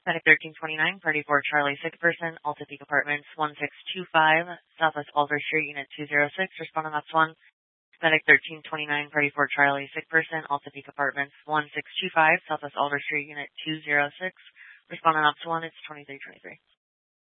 Medic 1329, Party 4 Charlie, sick person, Alta Peak Apartments 1625, Southwest Alder Street, Unit 206, respond on Ops 1. Medic 1329, Party 4 Charlie, sick person, Alta Peak Apartments 1625, Southwest Alder Street, Unit 206, respond on Ops 1, it's 2323.